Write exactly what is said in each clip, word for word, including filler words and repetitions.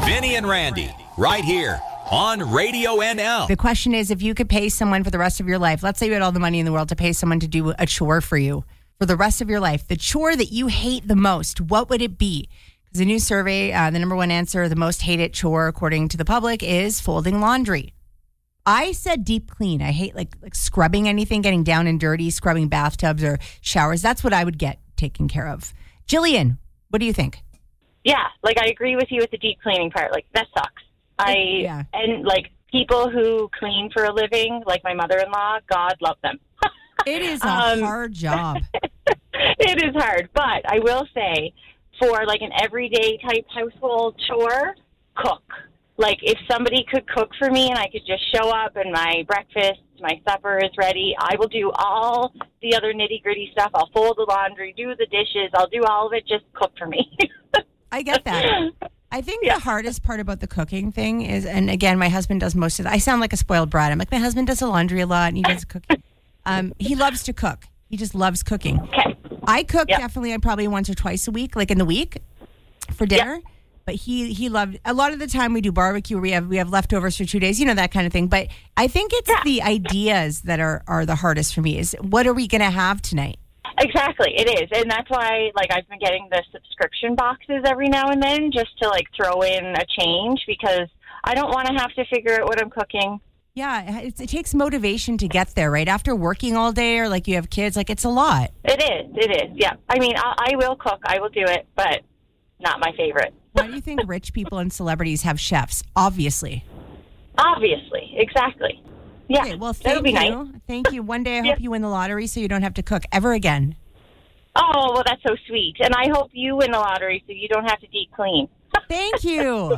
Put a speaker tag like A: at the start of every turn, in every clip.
A: Vinny and Randy, right here on Radio N L.
B: The question is, if you could pay someone for the rest of your life, let's say you had all the money in the world to pay someone to do a chore for you for the rest of your life, the chore that you hate the most, what would it be? Because a new survey, uh, the number one answer, the most hated chore, according to the public, is folding laundry. I said deep clean. I hate like, like scrubbing anything, getting down and dirty, scrubbing bathtubs or showers. That's what I would get taken care of. Jillian, what do you think?
C: Yeah, like I agree with you with the deep cleaning part. Like that sucks. I
B: yeah.
C: And like people who clean for a living, like my mother-in-law, God love them.
B: It is a
C: um,
B: hard job.
C: It is hard, but I will say for like an everyday type household chore, cook. Like if somebody could cook for me and I could just show up and my breakfast, my supper is ready, I will do all the other nitty gritty stuff. I'll fold the laundry, do the dishes, I'll do all of it, just cook for me.
B: I get that. I think
C: yeah.
B: the hardest part about the cooking thing is, and again, my husband does most of that. I sound like a spoiled brat. I'm like, my husband does the laundry a lot and he does cooking. Um, he loves to cook. He just loves cooking.
C: Okay.
B: I cook
C: yep.
B: definitely probably once or twice a week, like in the week for dinner. Yep. But he he loved, a lot of the time we do barbecue where we have we have leftovers for two days, you know, that kind of thing. But I think it's
C: yeah.
B: the ideas that are, are the hardest for me is what are we going to have tonight?
C: Exactly, it is. And that's why like I've been getting the subscription boxes every now and then just to like throw in a change because I don't want to have to figure out what I'm cooking.
B: Yeah, it, it takes motivation to get there, right? After working all day or like you have kids, like it's a lot.
C: It is, it is, yeah. I mean, I, I will cook, I will do it, but not my favorite.
B: Why do you think rich people and celebrities have chefs? Obviously.
C: Obviously, exactly. Yeah,
B: okay, well, thank
C: be
B: you.
C: Nice.
B: Thank you. One day I hope
C: yeah.
B: you win the lottery so you don't have to cook ever again.
C: Oh, well, that's so sweet. And I hope you win the lottery so you don't have to deep clean.
B: Thank you.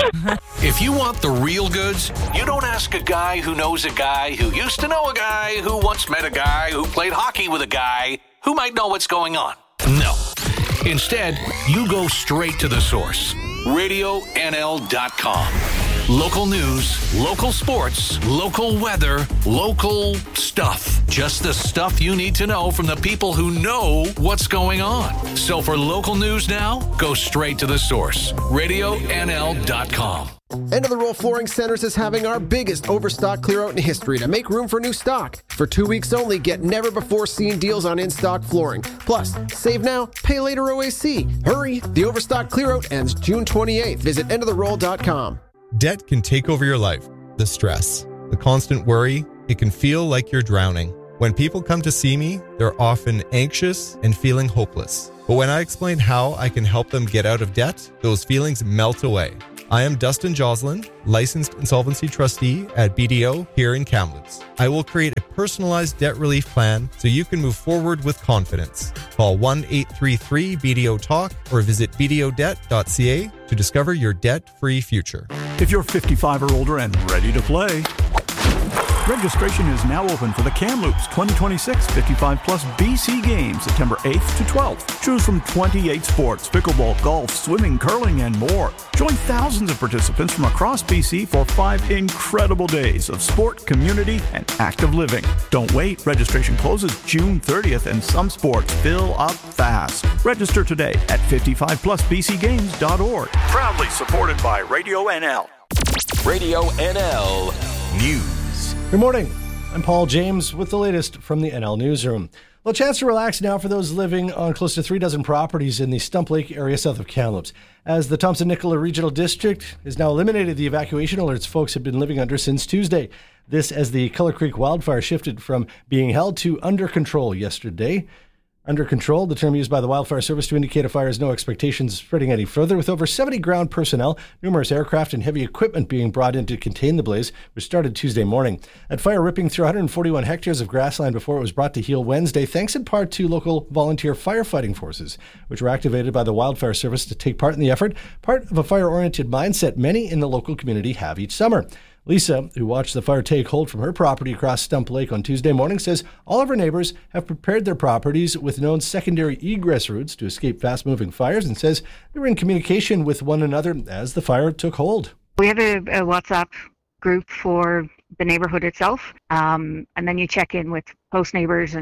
A: If you want the real goods, you don't ask a guy who knows a guy who used to know a guy who once met a guy who played hockey with a guy who might know what's going on. No. Instead, you go straight to the source. radio N L dot com. Local news, local sports, local weather, local stuff. Just the stuff you need to know from the people who know what's going on. So for local news now, go straight to the source. radio N L dot com.
D: End of the Roll Flooring Centers is having our biggest overstock clear out in history to make room for new stock. For two weeks only, get never before seen deals on in-stock flooring. Plus, save now, pay later O A C. Hurry, the overstock clear out ends June twenty-eighth. Visit end of the roll dot com.
E: Debt can take over your life. The stress, the constant worry, it can feel like you're drowning. When people come to see me, they're often anxious and feeling hopeless. But when I explain how I can help them get out of debt, those feelings melt away. I am Dustin Joslin, licensed insolvency trustee at B D O here in Kamloops. I will create a personalized debt relief plan so you can move forward with confidence. Call one eight three three B D O talk or visit b d o debt dot c a to discover your debt-free future.
F: If you're fifty-five or older and ready to play, registration is now open for the Kamloops twenty twenty-six fifty-five plus B C Games, September eighth to twelfth. Choose from twenty-eight sports, pickleball, golf, swimming, curling, and more. Join thousands of participants from across B C for five incredible days of sport, community, and active living. Don't wait. Registration closes June thirtieth, and some sports fill up fast. Register today at fifty-five plus b c games dot org. Proudly supported by Radio N L.
A: Radio N L News.
G: Good morning. I'm Paul James with the latest from the N L Newsroom. Well, a chance to relax now for those living on close to three dozen properties in the Stump Lake area south of Kamloops, as the Thompson-Nicola Regional District has now eliminated the evacuation alerts folks have been living under since Tuesday. This as the Culler Creek wildfire shifted from being held to under control yesterday. Under control, the term used by the Wildfire Service to indicate a fire has no expectations spreading any further, with over seventy ground personnel, numerous aircraft, and heavy equipment being brought in to contain the blaze, which started Tuesday morning. That fire ripping through one hundred forty-one hectares of grassland before it was brought to heel Wednesday, thanks in part to local volunteer firefighting forces, which were activated by the Wildfire Service to take part in the effort, part of a fire-oriented mindset many in the local community have each summer. Lisa, who watched the fire take hold from her property across Stump Lake on Tuesday morning, says all of her neighbors have prepared their properties with known secondary egress routes to escape fast-moving fires, and says they were in communication with one another as the fire took hold.
H: We have a, a WhatsApp group for the neighborhood itself, um, and then you check in with host neighbors, and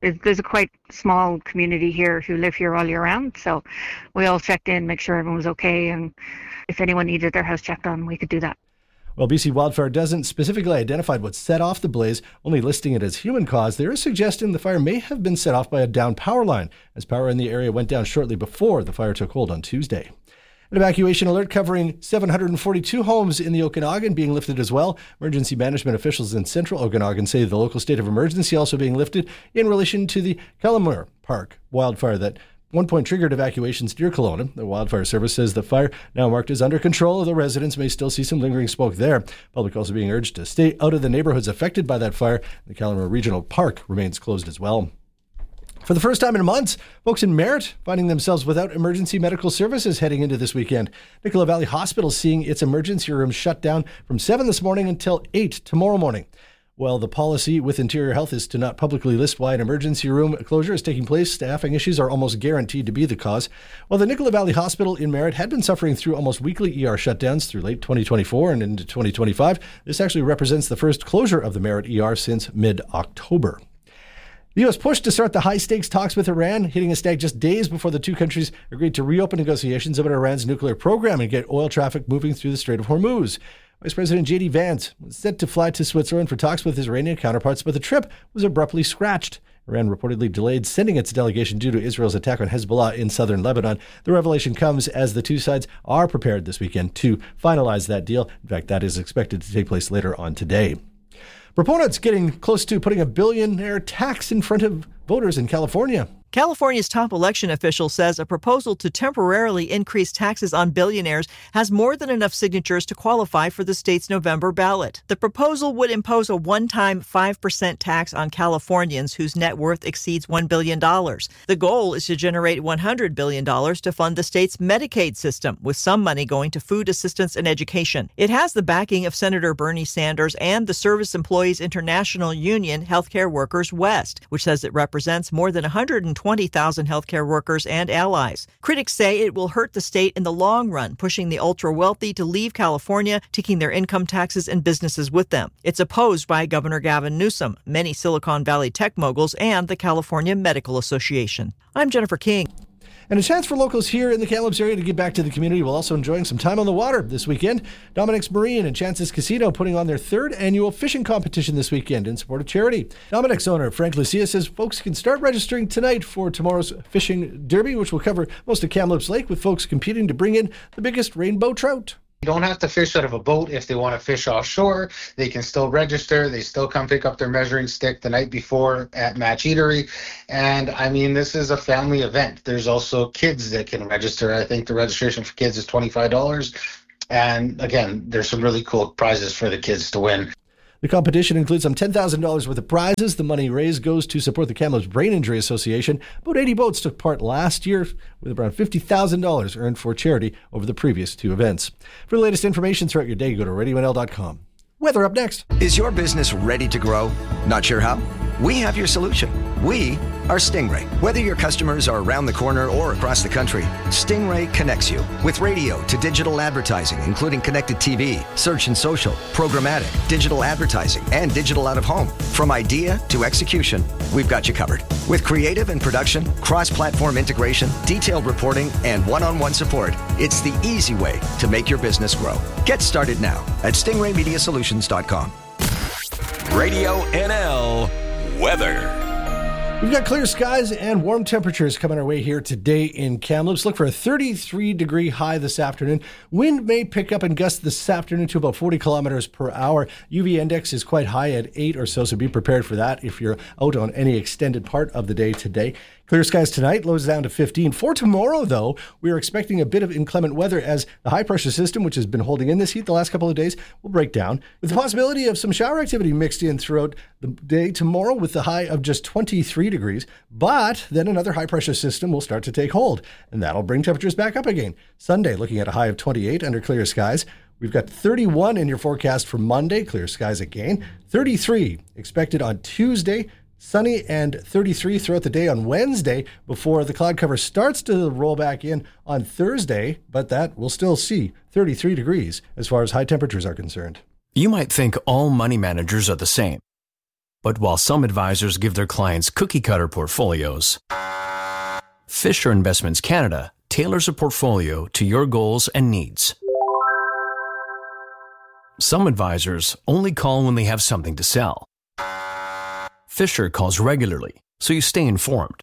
H: there's a quite small community here who live here all year round. So we all checked in, make sure everyone was okay. And if anyone needed their house checked on, we could do that.
G: While B C Wildfire doesn't specifically identify what set off the blaze, only listing it as human cause, there is suggestion the fire may have been set off by a downed power line, as power in the area went down shortly before the fire took hold on Tuesday. An evacuation alert covering seven hundred forty-two homes in the Okanagan being lifted as well. Emergency management officials in central Okanagan say the local state of emergency also being lifted in relation to the Kellamore Park wildfire that one point triggered evacuations near Kelowna. The wildfire service says the fire, now marked as under control, although residents may still see some lingering smoke there. Public also being urged to stay out of the neighborhoods affected by that fire. The Kellamore Regional Park remains closed as well. For the first time in months, folks in Merritt finding themselves without emergency medical services heading into this weekend. Nicola Valley Hospital seeing its emergency room shut down from seven this morning until eight tomorrow morning. Well, the policy with Interior Health is to not publicly list why an emergency room closure is taking place. Staffing issues are almost guaranteed to be the cause. While the Nicola Valley Hospital in Merritt had been suffering through almost weekly E R shutdowns through late twenty twenty-four and into twenty twenty-five, this actually represents the first closure of the Merritt E R since mid-October. The U S pushed to start the high-stakes talks with Iran, hitting a snag just days before the two countries agreed to reopen negotiations about Iran's nuclear program and get oil traffic moving through the Strait of Hormuz. Vice President J D Vance was set to fly to Switzerland for talks with his Iranian counterparts, but the trip was abruptly scratched. Iran reportedly delayed sending its delegation due to Israel's attack on Hezbollah in southern Lebanon. The revelation comes as the two sides are prepared this weekend to finalize that deal. In fact, that is expected to take place later on today. Proponents getting close to putting a billionaire tax in front of voters in California.
I: California's top election official says a proposal to temporarily increase taxes on billionaires has more than enough signatures to qualify for the state's November ballot. The proposal would impose a one-time five percent tax on Californians whose net worth exceeds one billion dollars. The goal is to generate one hundred billion dollars to fund the state's Medicaid system, with some money going to food assistance and education. It has the backing of Senator Bernie Sanders and the Service Employees International Union Healthcare Workers West, which says it represents more than one hundred twenty thousand healthcare workers and allies. Critics say it will hurt the state in the long run, pushing the ultra-wealthy to leave California, taking their income taxes and businesses with them. It's opposed by Governor Gavin Newsom, many Silicon Valley tech moguls, and the California Medical Association. I'm Jennifer King.
G: And a chance for locals here in the Kamloops area to give back to the community while also enjoying some time on the water this weekend. Dominic's Marine and Chances Casino putting on their third annual fishing competition this weekend in support of charity. Dominic's owner, Frank Lucia, says folks can start registering tonight for tomorrow's fishing derby, which will cover most of Kamloops Lake, with folks competing to bring in the biggest rainbow trout.
J: You don't have to fish out of a boat if they want to fish offshore. They can still register. They still come pick up their measuring stick the night before at Match Eatery. And, I mean, this is a family event. There's also kids that can register. I think the registration for kids is twenty-five dollars. And, again, there's some really cool prizes for the kids to win.
G: The competition includes some ten thousand dollars worth of prizes. The money raised goes to support the Kamloops Brain Injury Association. About eighty boats took part last year, with around fifty thousand dollars earned for charity over the previous two events. For the latest information throughout your day, go to radio n l dot com. Weather up next.
K: Is your business ready to grow? Not sure how? We have your solution. We are Stingray. Whether your customers are around the corner or across the country, Stingray connects you with radio to digital advertising, including connected T V, search and social, programmatic, digital advertising, and digital out of home. From idea to execution, we've got you covered. With creative and production, cross-platform integration, detailed reporting, and one-on-one support, it's the easy way to make your business grow. Get started now at stingray media solutions dot com.
L: Radio N L weather.
G: We've got clear skies and warm temperatures coming our way here today in Kamloops. Look for a thirty-three degree high this afternoon. Wind may pick up and gust this afternoon to about forty kilometers per hour. U V index is quite high at eight or so, so be prepared for that if you're out on any extended part of the day today. Clear skies tonight, lows down to fifteen. For tomorrow, though, we are expecting a bit of inclement weather as the high-pressure system, which has been holding in this heat the last couple of days, will break down, with the possibility of some shower activity mixed in throughout the day tomorrow with the high of just twenty-three degrees. But then another high-pressure system will start to take hold, and that'll bring temperatures back up again. Sunday, looking at a high of twenty-eight under clear skies. We've got thirty-one in your forecast for Monday, clear skies again. thirty-three expected on Tuesday. Sunny and thirty-three throughout the day on Wednesday before the cloud cover starts to roll back in on Thursday, but that we'll still see thirty-three degrees as far as high temperatures are concerned.
M: You might think all money managers are the same. But while some advisors give their clients cookie-cutter portfolios, Fisher Investments Canada tailors a portfolio to your goals and needs. Some advisors only call when they have something to sell. Fisher calls regularly, so you stay informed.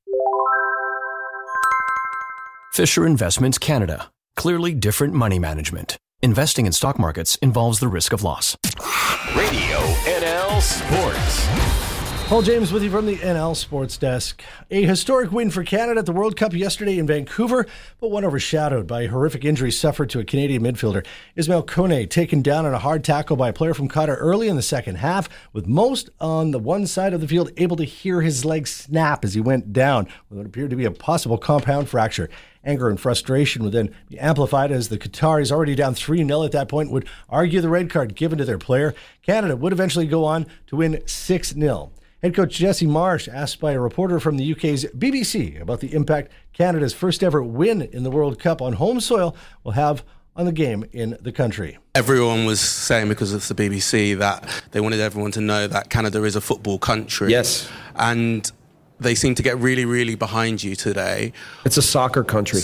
M: Fisher Investments Canada. Clearly different money management. Investing in stock markets involves the risk of loss.
L: Radio N L Sports.
G: Paul James with you from the N L Sports Desk. A historic win for Canada at the World Cup yesterday in Vancouver, but one overshadowed by a horrific injury suffered to a Canadian midfielder. Ismail Kone taken down on a hard tackle by a player from Qatar early in the second half, with most on the one side of the field able to hear his leg snap as he went down, with what appeared to be a possible compound fracture. Anger and frustration would then be amplified as the Qataris, already down three nil at that point, would argue the red card given to their player. Canada would eventually go on to win six nil. Head coach Jesse Marsh, asked by a reporter from the U K's B B C about the impact Canada's first ever win in the World Cup on home soil will have on the game in the country.
N: Everyone was saying, because of the B B C, that they wanted everyone to know that Canada is a football country.
O: Yes.
N: And they seem to get really, really behind you today.
O: It's a soccer country.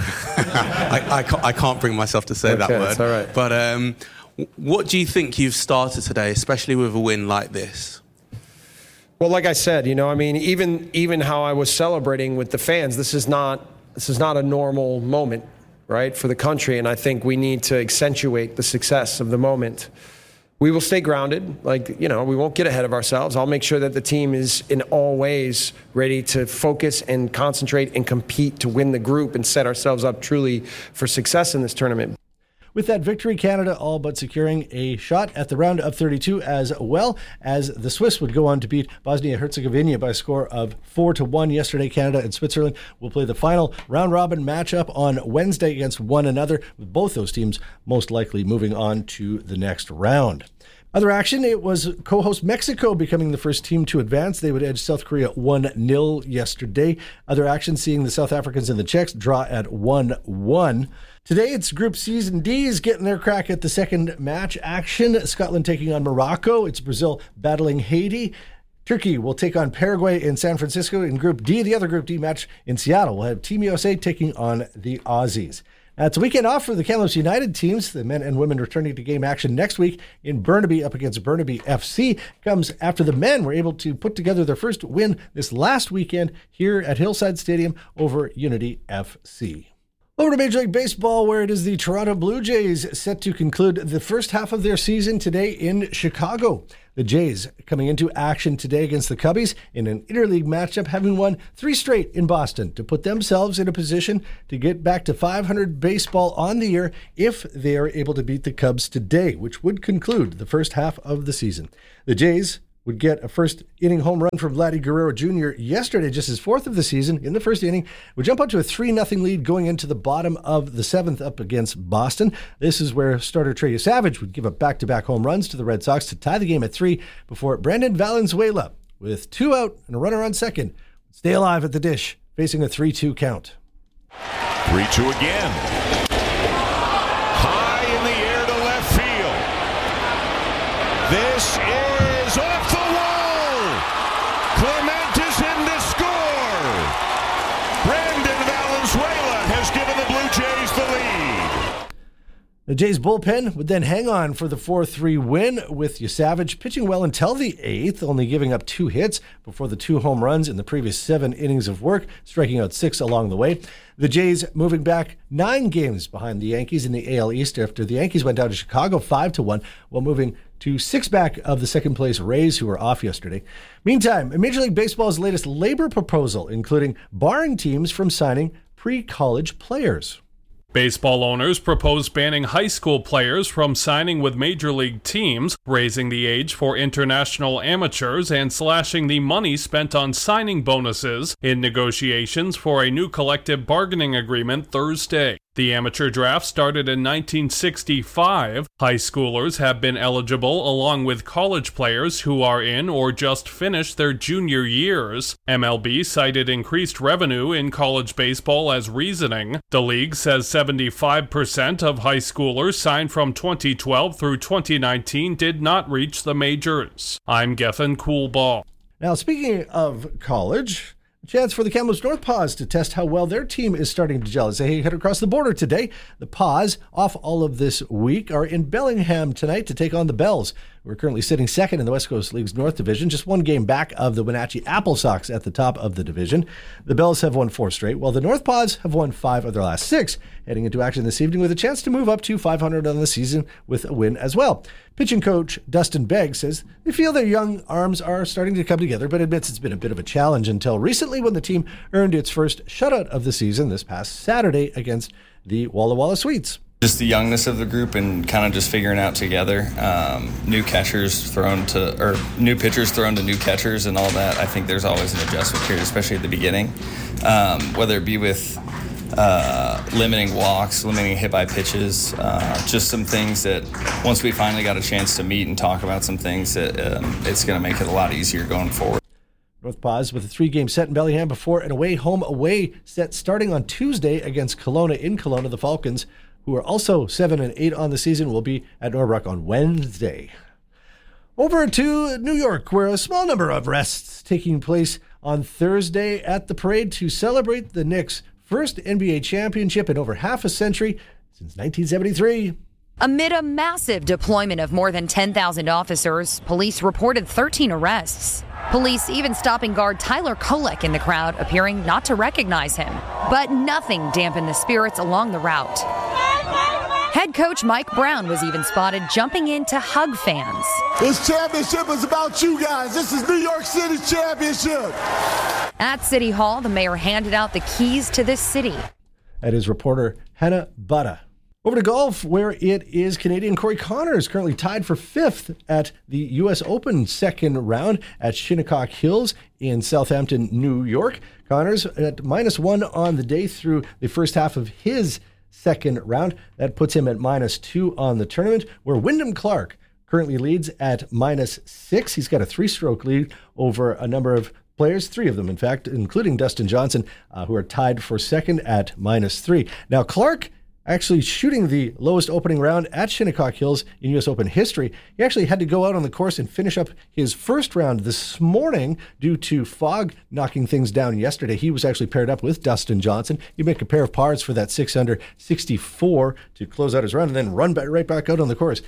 N: I, I, can't, I can't bring myself to say
O: okay,
N: that word.
O: That's all right.
N: But um, what do you think you've started today, especially with a win like this?
O: Well, like I said, you know, I mean, even even how I was celebrating with the fans, this is not this is not a normal moment, right, for the country. And I think we need to accentuate the success of the moment. We will stay grounded. Like, you know, we won't get ahead of ourselves. I'll make sure that the team is in all ways ready to focus and concentrate and compete to win the group and set ourselves up truly for success in this tournament.
G: With that victory, Canada all but securing a shot at the round of thirty-two, as well as the Swiss would go on to beat Bosnia-Herzegovina by a score of four to one yesterday. Canada and Switzerland will play the final round-robin matchup on Wednesday against one another, with both those teams most likely moving on to the next round. Other action, it was co-host Mexico becoming the first team to advance. They would edge South Korea one nil yesterday. Other action, seeing the South Africans and the Czechs draw at one one. Today, it's Group C's and D's getting their crack at the second match action. Scotland taking on Morocco. It's Brazil battling Haiti. Turkey will take on Paraguay in San Francisco. In Group D, the other Group D match in Seattle, will have Team U S A taking on the Aussies. Now, it's a weekend off for the Kamloops United teams. The men and women returning to game action next week in Burnaby up against Burnaby F C. Comes after the men were able to put together their first win this last weekend here at Hillside Stadium over Unity F C. Over to Major League Baseball, where it is the Toronto Blue Jays set to conclude the first half of their season today in Chicago. The Jays coming into action today against the Cubbies in an interleague matchup, having won three straight in Boston to put themselves in a position to get back to five hundred baseball on the year if they are able to beat the Cubs today, which would conclude the first half of the season. The Jays would get a first inning home run from Vladdy Guerrero Junior yesterday, just his fourth of the season in the first inning. Would jump up to a three nothing lead going into the bottom of the seventh up against Boston. This is where starter Trey Savage would give up back-to-back home runs to the Red Sox to tie the game at three before Brandon Valenzuela, with two out and a runner on second, would stay alive at the dish, facing a three two count.
L: three two again. High in the air to left field. This is off the wall. Clement is in to score. Brandon Valenzuela has given the Blue Jays the lead.
G: The Jays bullpen would then hang on for the four three win, with Savage pitching well until the eighth, only giving up two hits before the two home runs in the previous seven innings of work, striking out six along the way. The Jays moving back nine games behind the Yankees in the A L East after the Yankees went down to Chicago five to one, while moving to six back of the second place Rays, who were off yesterday. Meantime, Major League Baseball's latest labor proposal, including barring teams from signing pre-college players.
P: Baseball owners propose banning high school players from signing with major league teams, raising the age for international amateurs, and slashing the money spent on signing bonuses in negotiations for a new collective bargaining agreement Thursday. The amateur draft started in nineteen sixty-five. High schoolers have been eligible along with college players who are in or just finished their junior years. M L B cited increased revenue in college baseball as reasoning. The league says seventy-five percent of high schoolers signed from twenty twelve through twenty nineteen did not reach the majors. I'm Gethin Coolball.
G: Now, speaking of college, a chance for the Kamloops North Paws to test how well their team is starting to gel as they head across the border today. The Paws, off all of this week, are in Bellingham tonight to take on the Bells. We're currently sitting second in the West Coast League's North Division, just one game back of the Wenatchee Apple Sox at the top of the division. The Bells have won four straight, while the North Paws have won five of their last six, heading into action this evening with a chance to move up to five hundred on the season with a win as well. Pitching coach Dustin Begg says they feel their young arms are starting to come together, but admits it's been a bit of a challenge until recently when the team earned its first shutout of the season this past Saturday against the Walla Walla Sweets.
Q: Just the youngness of the group and kind of just figuring out together. Um, new catchers thrown to, or new pitchers thrown to new catchers and all that. I think there's always an adjustment period, especially at the beginning. Um, whether it be with uh, limiting walks, limiting hit-by pitches, uh, just some things that once we finally got a chance to meet and talk about some things, that um, it's going to make it a lot easier going forward.
G: North Paws with a three-game set in Bellingham before an away-home away set starting on Tuesday against Kelowna in Kelowna. The Falcons, who are also seven and eight on the season, will be at Norbrook on Wednesday. Over to New York, where a small number of rests taking place on Thursday at the parade to celebrate the Knicks' first N B A championship in over half a century since nineteen seventy-three.
R: Amid a massive deployment of more than ten thousand officers, police reported thirteen arrests. Police even stopping guard Tyler Kolek in the crowd, appearing not to recognize him. But nothing dampened the spirits along the route. Head coach Mike Brown was even spotted jumping in to hug fans.
S: This championship is about you guys. This is New York City's championship.
R: At City Hall, the mayor handed out the keys to this city.
G: That is reporter Hannah Butta. Over to golf, where it is Canadian Corey Connors currently tied for fifth at the U S Open second round at Shinnecock Hills in Southampton, New York. Connors at minus one on the day through the first half of his second round. That puts him at minus two on the tournament, where Wyndham Clark currently leads at minus six. He's got a three-stroke lead over a number of players, three of them, in fact, including Dustin Johnson, uh, who are tied for second at minus three. Now, Clark actually shooting the lowest opening round at Shinnecock Hills in U S Open history. He actually had to go out on the course and finish up his first round this morning due to fog knocking things down yesterday. He was actually paired up with Dustin Johnson. He'd make a pair of pars for that six under sixty-four to close out his run and then run back, right back out on the course.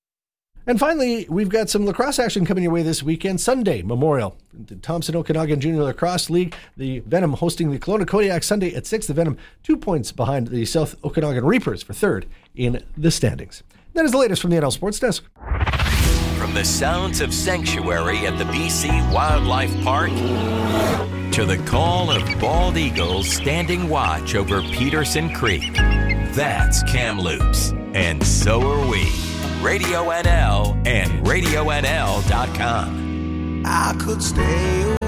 G: And finally, we've got some lacrosse action coming your way this weekend. Sunday, Memorial. The Thompson Okanagan Junior Lacrosse League. The Venom hosting the Kelowna Kodiak Sunday at six. The Venom two points behind the South Okanagan Reapers for third in the standings. That is the latest from the N L Sports Desk.
T: From the sounds of sanctuary at the B C Wildlife Park to the call of bald eagles standing watch over Peterson Creek. That's Kamloops, and so are we. Radio N L and radio N L dot com.
S: I could stay